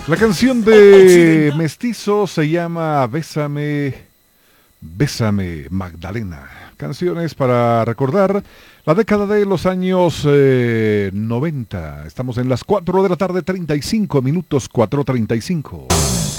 La canción de Mestizo se llama Bésame, Bésame Magdalena. Canciones para recordar la década de los años 90. Estamos en las 4 de la tarde, 35 minutos, 4:35.